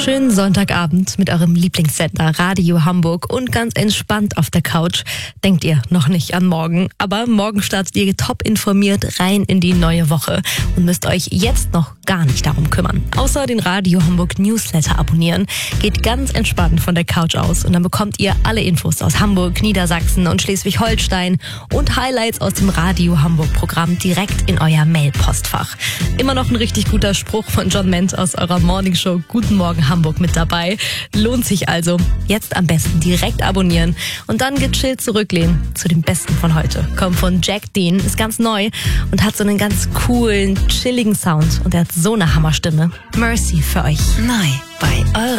Schönen Sonntagabend mit eurem Lieblingssender Radio Hamburg und ganz entspannt auf der Couch. Denkt ihr noch nicht an morgen, aber morgen startet ihr top informiert rein in die neue Woche und müsst euch jetzt noch gar nicht darum kümmern. Außer den Radio Hamburg Newsletter abonnieren. Geht ganz entspannt von der Couch aus und dann bekommt ihr alle Infos aus Hamburg, Niedersachsen und Schleswig-Holstein und Highlights aus dem Radio Hamburg Programm direkt in euer Mailpostfach. Immer noch ein richtig guter Spruch von John Ment aus eurer Morningshow Guten Morgen Hamburg mit dabei. Lohnt sich also. Jetzt am besten direkt abonnieren und dann gechillt zurücklehnen zu dem Besten von heute. Kommt von Jack Dean, ist ganz neu und hat so einen ganz coolen, chilligen Sound und er hat so eine Hammerstimme. Mercy für euch. Neu bei eurer